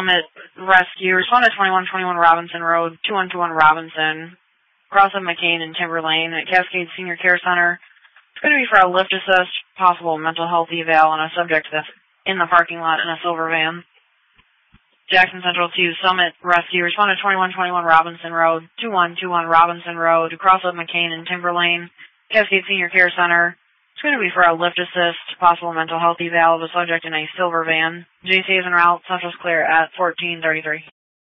Summit Rescue. Respond to 2121 Robinson Road, 2121 Robinson. Cross of McCain and Timber Lane at Cascade Senior Care Center. It's going to be for a lift assist, possible mental health eval, and a subject that's in the parking lot in a silver van. Jackson Central 2 Summit Rescue. Respond to 2121 Robinson Road, 2121 Robinson Road. Cross of McCain and Timber Lane. Cascade Senior Care Center. It's going to be for a lift assist, possible mental health eval of a subject in a silver van. JC is en route. Central's clear at 1433.